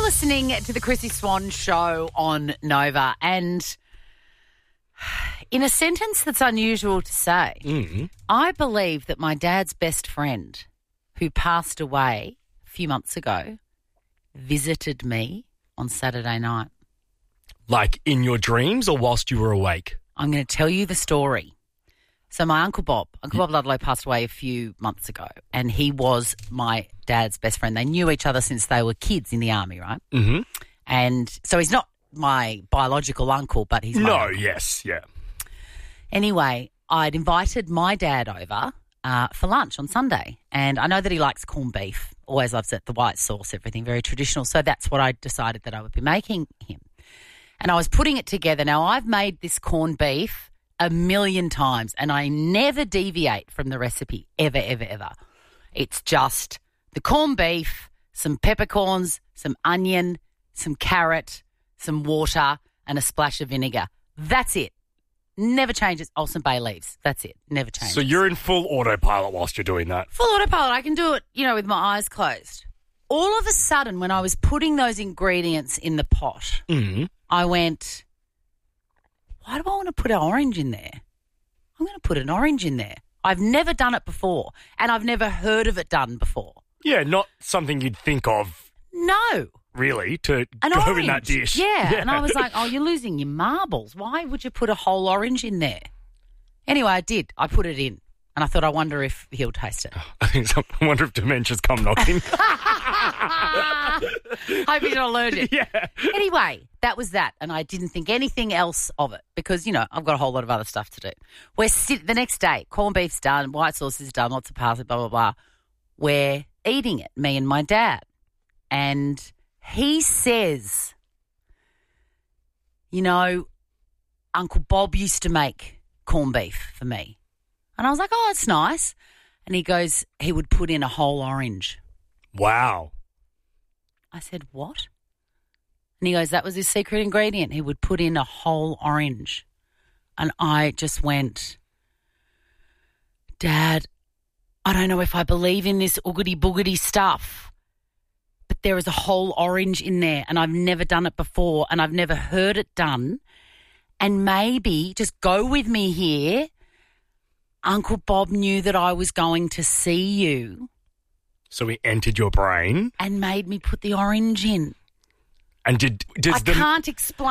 listening to the Chrissy Swan Show on Nova, and in a sentence that's unusual to say, I believe that my dad's best friend, who passed away a few months ago, visited me on Saturday night. Like in your dreams or whilst you were awake? I'm going to tell you the story. So my Uncle Bob Ludlow passed away a few months ago, and he was my dad's best friend. They knew each other since they were kids in the army, right? Mm-hmm. And so he's not my biological uncle, but he's my uncle. Yes, yeah. Anyway, I'd invited my dad over for lunch on Sunday, and I know that he likes corned beef, always loves it, the white sauce, everything, very traditional. So that's what I decided that I would be making him. And I was putting it together. Now, I've made this corned beef a million times, and I never deviate from the recipe, ever, ever, ever. It's just the corned beef, some peppercorns, some onion, some carrot, some water, and a splash of vinegar. That's it. Never changes. Oh, some bay leaves. That's it. Never changes. So you're in full autopilot whilst you're doing that? Full autopilot. I can do it, with my eyes closed. All of a sudden, when I was putting those ingredients in the pot, I went, why do I want to put an orange in there? I'm going to put an orange in there. I've never done it before, and I've never heard of it done before. Yeah, not something you'd think of. No. Really, to an go orange. in that dish. Yeah, and I was like, oh, you're losing your marbles. Why would you put a whole orange in there? Anyway, I did. I put it in, and I thought, I wonder if he'll taste it. I wonder if dementia's come knocking. Hope he's not allergic. Yeah. Anyway, that was that, and I didn't think anything else of it because, I've got a whole lot of other stuff to do. The next day, corned beef's done, white sauce is done, lots of parsley, blah, blah, blah. We're eating it, me and my dad. And he says, Uncle Bob used to make corned beef for me. And I was like, oh, it's nice. And he goes, he would put in a whole orange. Wow. I said, what? And he goes, that was his secret ingredient. He would put in a whole orange. And I just went, Dad, I don't know if I believe in this oogity-boogity stuff, but there is a whole orange in there, and I've never done it before, and I've never heard it done. And maybe, just go with me here, Uncle Bob knew that I was going to see you. So he entered your brain. And made me put the orange in. And I can't explain.